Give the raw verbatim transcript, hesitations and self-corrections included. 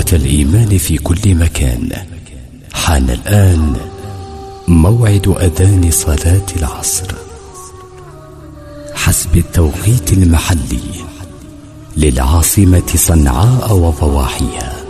إخوة الإيمان في كل مكان، حان الآن موعد أذان صلاة العصر حسب التوقيت المحلي للعاصمة صنعاء وضواحيها.